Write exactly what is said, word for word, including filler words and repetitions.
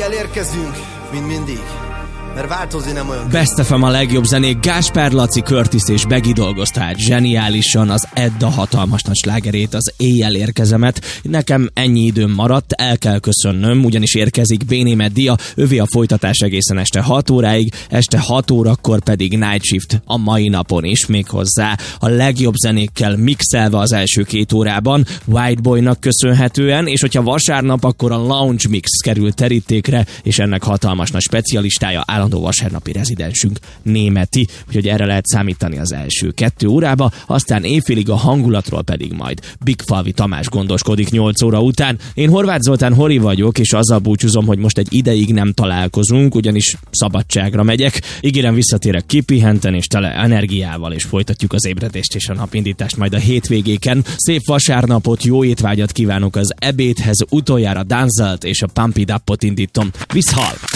éjjel érkezünk, mint mindig. Mert változni nem olyan... Best ef em a legjobb zenék, Gáspár Laci, Curtis és Begi dolgozta át zseniálisan az Edda hatalmas nagy slágerét, az Éjjel érkezemet. Nekem ennyi időm maradt, el kell köszönnöm, ugyanis érkezik Béné Meddia, övé a folytatás egészen este hat óráig, este hat órakor pedig Night Shift a mai napon is, méghozzá a legjobb zenékkel mixelve az első két órában, White Boynak köszönhetően, és hogyha vasárnap, akkor a Lounge Mix került terítékre, és ennek hatalmas nagy specialistája, állandó vasárnapi rezidensünk Németi, úgyhogy erre lehet számítani az első kettő órába, aztán éjfélig a hangulatról pedig majd Bigfalvi Tamás gondoskodik nyolc óra után. Én Horváth Zoltán Hori vagyok, és azzal búcsúzom, hogy most egy ideig nem találkozunk, ugyanis szabadságra megyek. Ígérem, visszatérek kipihenten és tele energiával, és folytatjuk az ébredést és a napindítást majd a hétvégéken. Szép vasárnapot, jó étvágyat kívánok az ebédhez, utoljára Danzalt és a Pump It Up-ot indítom. Viszhal!